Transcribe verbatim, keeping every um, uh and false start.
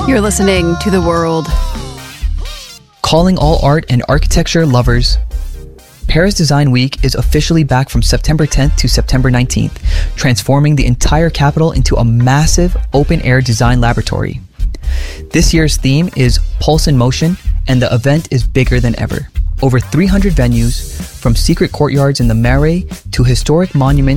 You're listening to The World. Calling all art and architecture lovers. Paris Design Week is officially back from September tenth to September nineteenth, transforming the entire capital into a massive open-air design laboratory. This year's theme is Pulse in Motion, and the event is bigger than ever. Over three hundred venues, from secret courtyards in the Marais to historic monuments